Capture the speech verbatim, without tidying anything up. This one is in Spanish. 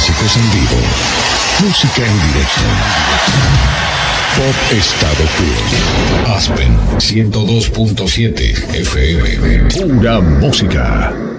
clásicos en vivo. Música en directo. Pop estado puro. Aspen ciento dos punto siete F M. Pura música.